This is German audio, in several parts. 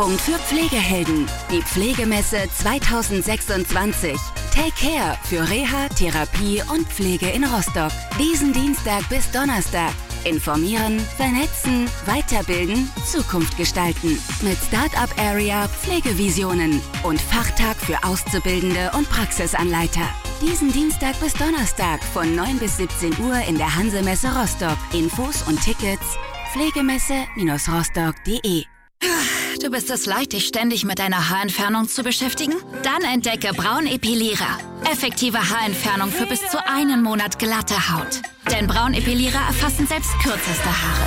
Und für Pflegehelden, die Pflegemesse 2026. Take Care für Reha, Therapie und Pflege in Rostock. Diesen Dienstag bis Donnerstag. Informieren, vernetzen, weiterbilden, Zukunft gestalten. Mit Startup Area Pflegevisionen und Fachtag für Auszubildende und Praxisanleiter. Diesen Dienstag bis Donnerstag von 9 bis 17 Uhr in der Hansemesse Rostock. Infos und Tickets pflegemesse-rostock.de. Du bist es leid, dich ständig mit deiner Haarentfernung zu beschäftigen? Dann entdecke Braun Epilierer. Effektive Haarentfernung für bis zu einen Monat glatte Haut. Denn Braun Epilierer erfassen selbst kürzeste Haare.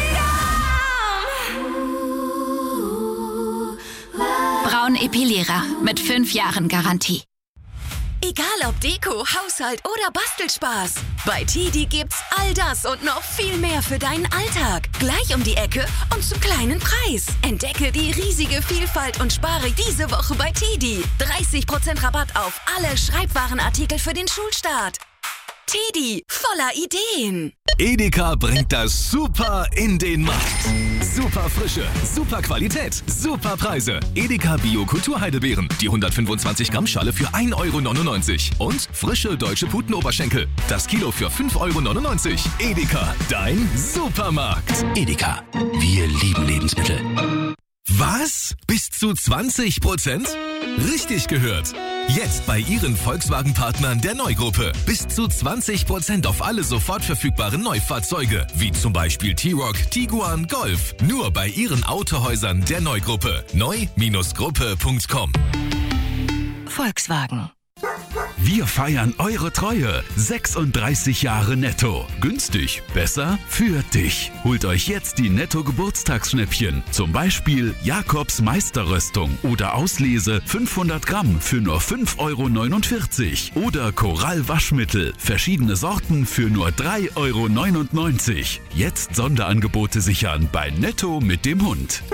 Braun Epilierer mit 5 Jahren Garantie. Egal ob Deko, Haushalt oder Bastelspaß. Bei TIDI gibt's all das und noch viel mehr für deinen Alltag. Gleich um die Ecke und zum kleinen Preis. Entdecke die riesige Vielfalt und spare diese Woche bei TIDI. 30% Rabatt auf alle Schreibwarenartikel für den Schulstart. TIDI, voller Ideen. Edeka bringt das Super in den Markt. Super Frische, super Qualität, super Preise. Edeka Bio-Kulturheidelbeeren. Die 125 Gramm Schale für 1,99 € Und frische deutsche Putenoberschenkel. Das Kilo für 5,99 €. Edeka, dein Supermarkt. Edeka, wir lieben Lebensmittel. Was? Bis zu 20%? Richtig gehört. Jetzt bei Ihren Volkswagen-Partnern der Neugruppe. Bis zu 20% auf alle sofort verfügbaren Neufahrzeuge. Wie zum Beispiel T-Roc, Tiguan, Golf. Nur bei Ihren Autohäusern der Neugruppe. Neu-Gruppe.com. Volkswagen. Wir feiern eure Treue. 36 Jahre Netto. Günstig, besser für dich. Holt euch jetzt die Netto-Geburtstagsschnäppchen. Zum Beispiel Jakobs Meisterröstung oder Auslese 500 Gramm für nur 5,49 € Oder Korall Waschmittel. Verschiedene Sorten für nur 3,99 €. Jetzt Sonderangebote sichern bei Netto mit dem Hund.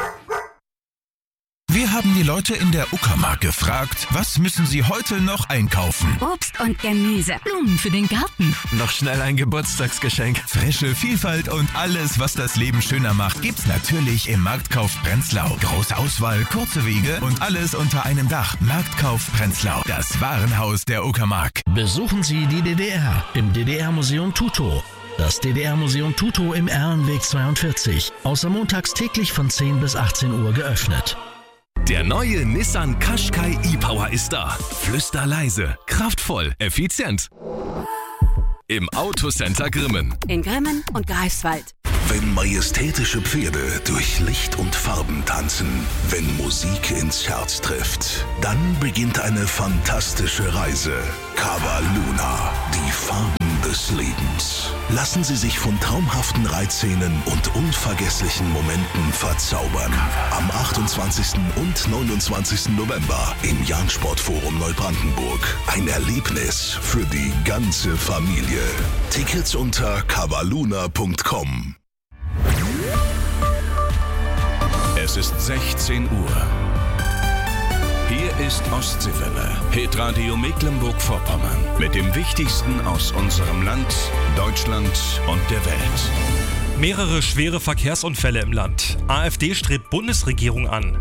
Wir haben die Leute in der Uckermark gefragt, was müssen sie heute noch einkaufen? Obst und Gemüse. Blumen für den Garten. Noch schnell ein Geburtstagsgeschenk. Frische Vielfalt und alles, was das Leben schöner macht, gibt's natürlich im Marktkauf Prenzlau. Große Auswahl, kurze Wege und alles unter einem Dach. Marktkauf Prenzlau, das Warenhaus der Uckermark. Besuchen Sie die DDR im DDR-Museum Tutow. Das DDR-Museum Tutow im Ehrenweg 42. Außer montags täglich von 10 bis 18 Uhr geöffnet. Der neue Nissan Qashqai e-Power ist da. Flüsterleise, kraftvoll, effizient. Im Autocenter Grimmen. In Grimmen und Greifswald. Wenn majestätische Pferde durch Licht und Farben tanzen, wenn Musik ins Herz trifft, dann beginnt eine fantastische Reise. Cava Luna, die Farben des Lebens. Lassen Sie sich von traumhaften Reitszenen und unvergesslichen Momenten verzaubern. Am 28. und 29. November im Jahn-Sportforum Neubrandenburg. Ein Erlebnis für die ganze Familie. Tickets unter cavaluna.com. Es ist 16 Uhr. Hier ist Ostseewelle, Hitradio Mecklenburg-Vorpommern. Mit dem Wichtigsten aus unserem Land, Deutschland und der Welt. Mehrere schwere Verkehrsunfälle im Land. AfD strebt Bundesregierung an.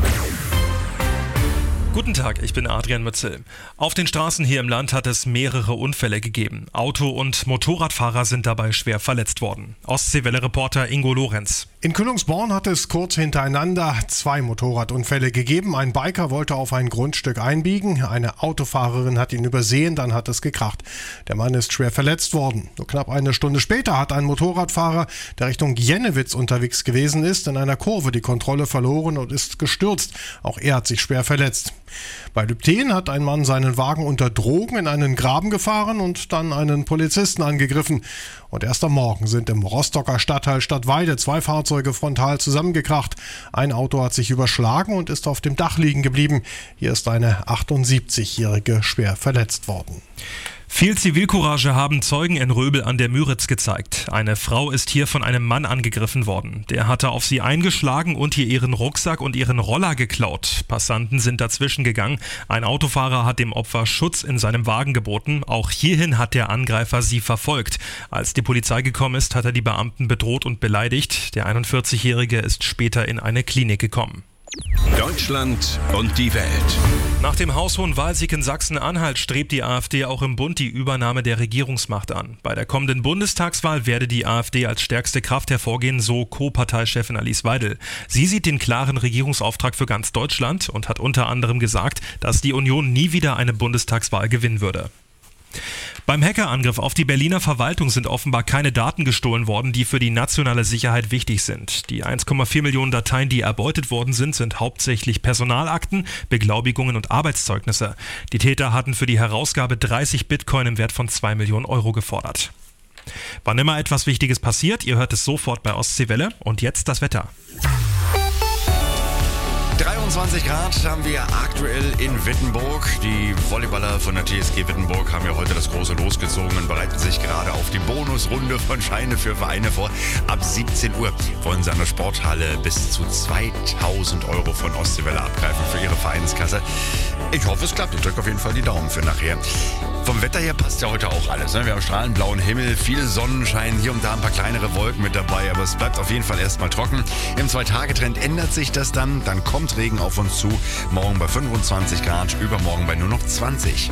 Guten Tag, ich bin Adrian Mützel. Auf den Straßen hier im Land hat es mehrere Unfälle gegeben. Auto- und Motorradfahrer sind dabei schwer verletzt worden. Ostseewelle-Reporter Ingo Lorenz. In Kühlungsborn hat es kurz hintereinander 2 Motorradunfälle gegeben. Ein Biker wollte auf ein Grundstück einbiegen. Eine Autofahrerin hat ihn übersehen, dann hat es gekracht. Der Mann ist schwer verletzt worden. Nur knapp eine Stunde später hat ein Motorradfahrer, der Richtung Jennewitz unterwegs gewesen ist, in einer Kurve die Kontrolle verloren und ist gestürzt. Auch er hat sich schwer verletzt. Bei Lübten hat ein Mann seinen Wagen unter Drogen in einen Graben gefahren und dann einen Polizisten angegriffen. Und erst am Morgen sind im Rostocker Stadtteil Stadtweide 2 Fahrzeuge frontal zusammengekracht. Ein Auto hat sich überschlagen und ist auf dem Dach liegen geblieben. Hier ist eine 78-Jährige schwer verletzt worden. Viel Zivilcourage haben Zeugen in Röbel an der Müritz gezeigt. Eine Frau ist hier von einem Mann angegriffen worden. Der hatte auf sie eingeschlagen und ihr ihren Rucksack und ihren Roller geklaut. Passanten sind dazwischen gegangen. Ein Autofahrer hat dem Opfer Schutz in seinem Wagen geboten. Auch hierhin hat der Angreifer sie verfolgt. Als die Polizei gekommen ist, hat er die Beamten bedroht und beleidigt. Der 41-Jährige ist später in eine Klinik gekommen. Deutschland und die Welt. Nach dem haushohen Wahlsieg in Sachsen-Anhalt strebt die AfD auch im Bund die Übernahme der Regierungsmacht an. Bei der kommenden Bundestagswahl werde die AfD als stärkste Kraft hervorgehen, so Co-Parteichefin Alice Weidel. Sie sieht den klaren Regierungsauftrag für ganz Deutschland und hat unter anderem gesagt, dass die Union nie wieder eine Bundestagswahl gewinnen würde. Beim Hackerangriff auf die Berliner Verwaltung sind offenbar keine Daten gestohlen worden, die für die nationale Sicherheit wichtig sind. Die 1,4 Millionen Dateien, die erbeutet worden sind hauptsächlich Personalakten, Beglaubigungen und Arbeitszeugnisse. Die Täter hatten für die Herausgabe 30 Bitcoin im Wert von 2 Millionen Euro gefordert. Wann immer etwas Wichtiges passiert, ihr hört es sofort bei Ostseewelle. Und jetzt das Wetter. 23 Grad haben wir aktuell in Wittenburg. Die Volleyballer von der TSG Wittenburg haben ja heute das große losgezogen und bereiten sich gerade auf die Bonusrunde von Scheine für Vereine vor. Ab 17 Uhr wollen sie an der Sporthalle bis zu 2000 Euro von Ostseewelle abgreifen für ihre Vereinskasse. Ich hoffe, es klappt. Ich drücke auf jeden Fall die Daumen für nachher. Vom Wetter her passt ja heute auch alles. Wir haben strahlend blauen Himmel, viel Sonnenschein, hier und da ein paar kleinere Wolken mit dabei, aber es bleibt auf jeden Fall erstmal trocken. Im 2-Tage-Trend ändert sich das dann kommt Regen auf uns zu. Morgen bei 25 Grad, übermorgen bei nur noch 20.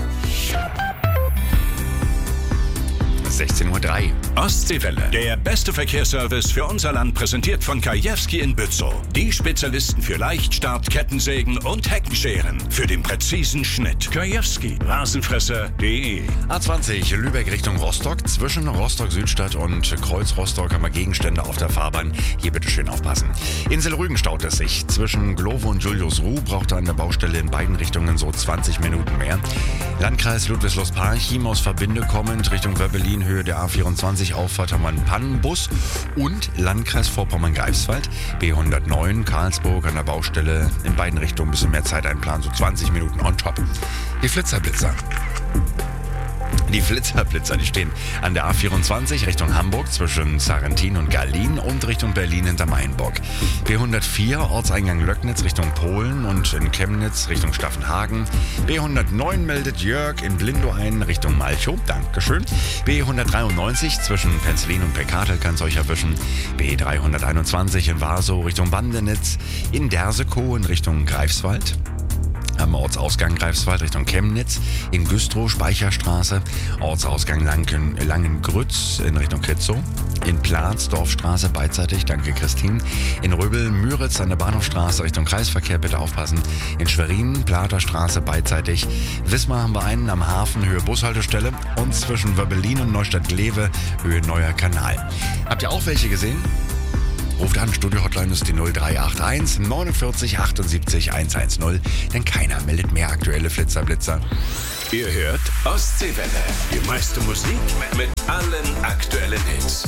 16:03 Uhr. Ostseewelle. Der beste Verkehrsservice für unser Land, präsentiert von Kajewski in Bützow. Die Spezialisten für Leichtstart, Kettensägen und Heckenscheren. Für den präzisen Schnitt. Kajewski. Rasenfresser.de. A20 Lübeck Richtung Rostock. Zwischen Rostock-Südstadt und Kreuz-Rostock haben wir Gegenstände auf der Fahrbahn. Hier bitte schön aufpassen. Insel-Rügen staut es sich. Zwischen Glovo und Julius-Ruh braucht er an der Baustelle in beiden Richtungen so 20 Minuten mehr. Landkreis Ludwigslust-Parchim aus Verbinde kommend Richtung Wöbbelin, Höhe der A24 Auffahrt haben wir einen Pannenbus. Und Landkreis Vorpommern-Greifswald, B109 Karlsburg an der Baustelle in beiden Richtungen ein bisschen mehr Zeit einplanen, so 20 Minuten on top. Die Flitzerblitzer. Die Flitzerblitzer, die stehen an der A24 Richtung Hamburg zwischen Sarrentin und Gallin und Richtung Berlin hinter Mainburg. B104 Ortseingang Löcknitz Richtung Polen und in Chemnitz Richtung Staffenhagen. B109 meldet Jörg in Blindow ein Richtung Malchow. Dankeschön. B193 zwischen Penzlin und Pekatel kann es euch erwischen. B321 in Warsow Richtung Bandenitz. In Dersekow in Richtung Greifswald. Am Ortsausgang Greifswald Richtung Chemnitz, in Güstrow Speicherstraße, Ortsausgang Langengrütz in Richtung Kritzow, in Platz Dorfstraße beidseitig, danke Christine, in Röbel Müritz an der Bahnhofstraße Richtung Kreisverkehr, bitte aufpassen, in Schwerin Platerstraße beidseitig, Wismar haben wir einen am Hafen Höhe Bushaltestelle und zwischen Wöbbelin und Neustadt-Glewe Höhe Neuer Kanal. Habt ihr auch welche gesehen? Ruft an, Studio-Hotline ist die 0381 49 78 110, denn keiner meldet mehr aktuelle Flitzerblitzer. Ihr hört Ostseewelle. Die meiste Musik mit allen aktuellen Hits.